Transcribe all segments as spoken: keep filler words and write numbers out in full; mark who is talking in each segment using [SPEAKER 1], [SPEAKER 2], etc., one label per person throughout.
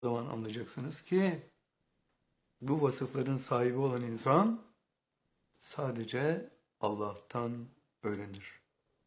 [SPEAKER 1] O zaman anlayacaksınız ki bu vasıfların sahibi olan insan sadece Allah'tan öğrenir.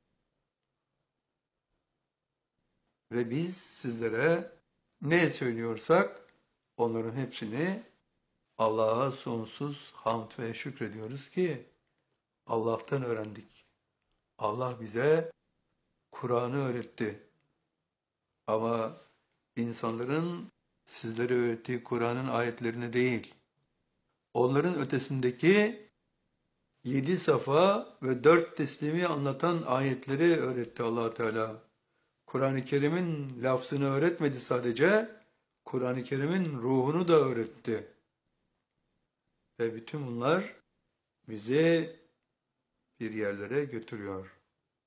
[SPEAKER 1] Ve biz sizlere ne söylüyorsak onların hepsini Allah'a sonsuz hamd ve şükrediyoruz ki Allah'tan öğrendik. Allah bize Kur'an'ı öğretti. Ama insanların sizlere öğrettiği Kur'an'ın ayetlerini değil, onların ötesindeki yedi safa ve dört teslimi anlatan ayetleri öğretti Allah Teala. Kur'an-ı Kerim'in lafzını öğretmedi sadece, Kur'an-ı Kerim'in ruhunu da öğretti. Ve bütün bunlar bizi bir yerlere götürüyor.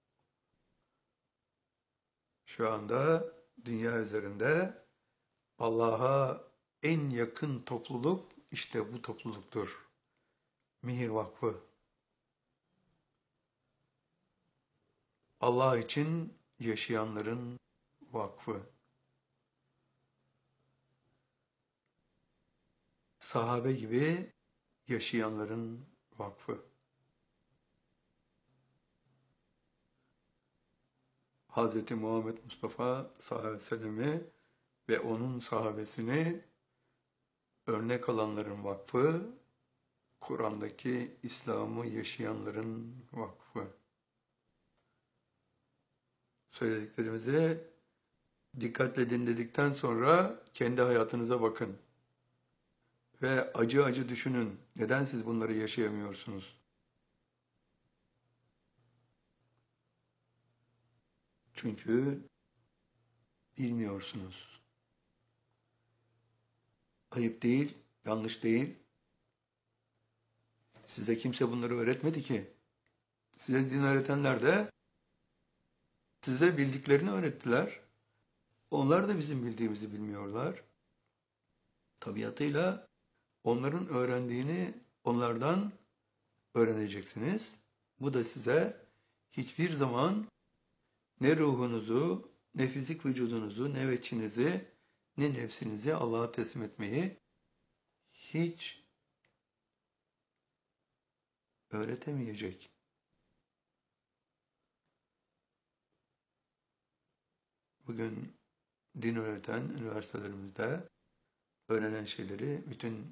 [SPEAKER 1] Şu anda dünya üzerinde Allah'a en yakın topluluk işte bu topluluktur. Mihir Vakfı. Allah için yaşayanların vakfı. Sahabe gibi yaşayanların vakfı. Hz. Muhammed Mustafa sallallahu aleyhi ve sellem'i ve onun sahabesini örnek alanların vakfı, Kur'an'daki İslam'ı yaşayanların vakfı. Söylediklerimizi dikkatle dinledikten sonra kendi hayatınıza bakın. Ve acı acı düşünün. Neden siz bunları yaşayamıyorsunuz? Çünkü bilmiyorsunuz. Ayıp değil, yanlış değil. Size kimse bunları öğretmedi ki. Size din öğretenler de size bildiklerini öğrettiler. Onlar da bizim bildiğimizi bilmiyorlar. Tabiatıyla onların öğrendiğini onlardan öğreneceksiniz. Bu da size hiçbir zaman ne ruhunuzu, ne fizik vücudunuzu, ne veçinizi, ne nefsinizi Allah'a teslim etmeyi hiç öğretemeyecek. Bugün din öğreten üniversitelerimizde öğrenen şeyleri bütün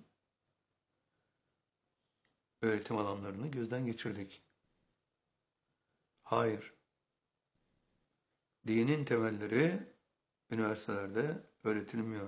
[SPEAKER 1] öğretim alanlarını gözden geçirdik. Hayır. Dinin temelleri üniversitelerde öğretilmiyor.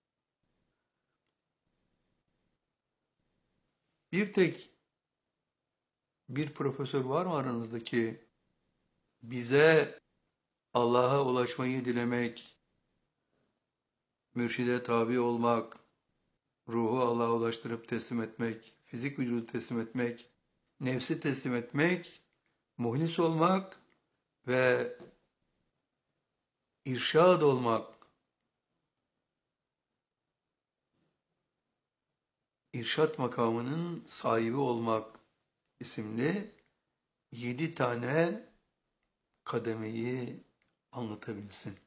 [SPEAKER 1] Bir tek bir profesör var mı aranızdaki bize Allah'a ulaşmayı dilemek, mürşide tabi olmak, ruhu Allah'a ulaştırıp teslim etmek, fizik vücudu teslim etmek, nefsi teslim etmek, muhlis olmak ve irşad olmak, irşat makamının sahibi olmak isimli yedi tane kademeyi anlatabilsin.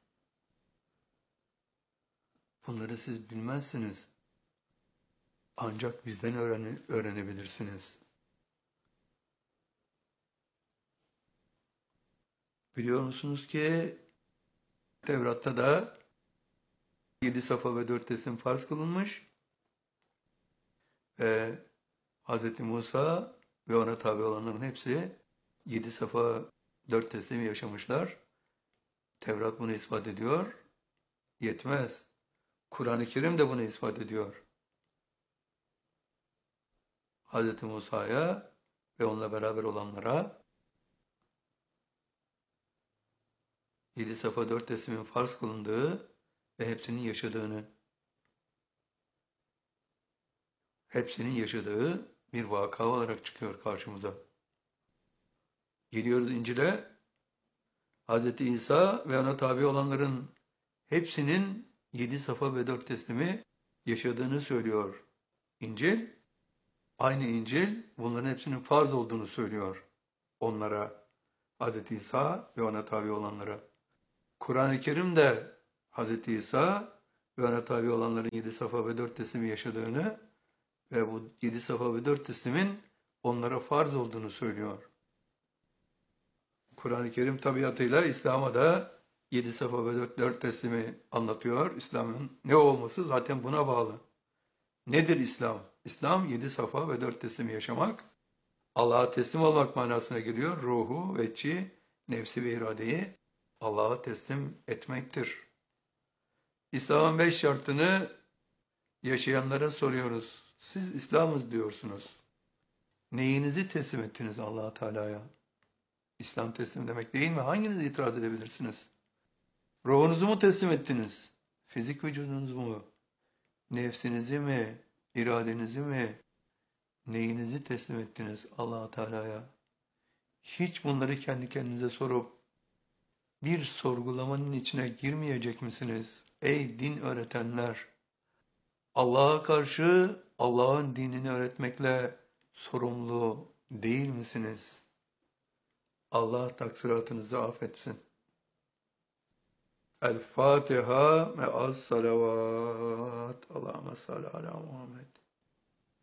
[SPEAKER 1] Bunları siz bilmezsiniz. Ancak bizden öğrene, öğrenebilirsiniz. Biliyor musunuz ki Tevrat'ta da yedi safa ve dört teslim farz kılınmış ve Hz. Musa ve ona tabi olanların hepsi yedi safa dört teslimi yaşamışlar. Tevrat bunu ispat ediyor. Yetmez. Kur'an-ı Kerim de bunu ispat ediyor. Hz. Musa'ya ve onunla beraber olanlara yedi safa dört teslimin farz kılındığı ve hepsinin yaşadığını, hepsinin yaşadığı bir vaka olarak çıkıyor karşımıza. Geliyoruz İncil'e, Hz. İsa ve ona tabi olanların hepsinin yedi safa ve dört teslimi yaşadığını söylüyor İncil. Aynı İncil bunların hepsinin farz olduğunu söylüyor onlara, Hz. İsa ve ona tabi olanlara. Kur'an-ı Kerim de Hz. İsa ve ona tabi olanların yedi safa ve dört teslimi yaşadığını ve bu yedi safa ve dört teslimin onlara farz olduğunu söylüyor. Kur'an-ı Kerim tabiatıyla İslam'a da yedi safa ve dört, dört teslimi anlatıyor. İslam'ın ne olması zaten buna bağlı. Nedir İslam? İslam yedi safa ve dört teslimi yaşamak, Allah'a teslim olmak manasına geliyor. Ruhu, vecci, nefsi ve iradeyi Allah'a teslim etmektir. İslam'ın beş şartını yaşayanlara soruyoruz. Siz İslam'ız diyorsunuz. Neyinizi teslim ettiniz Allah Teala'ya? İslam teslim demek değil mi? Hanginiz itiraz edebilirsiniz? Ruhunuzu mu teslim ettiniz? Fizik vücudunuzu mu? Nefsinizi mi? İradenizi mi? Neyinizi teslim ettiniz Allah Teala'ya? Hiç bunları kendi kendinize sorup bir sorgulamanın içine girmeyecek misiniz? Ey din öğretenler! Allah'a karşı Allah'ın dinini öğretmekle sorumlu değil misiniz? Allah taksiratınızı affetsin. El Fatiha me'as salavat. Allahümme salli ala Muhammed.